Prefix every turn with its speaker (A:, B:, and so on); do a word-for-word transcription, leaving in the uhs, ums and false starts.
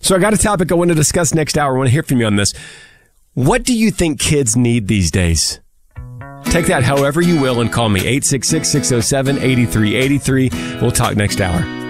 A: So I got a topic I want to discuss next hour. I want to hear from you on this. What do you think kids need these days? Take that however you will and call me, eight six six, six oh seven, eight three eight three. We'll talk next hour.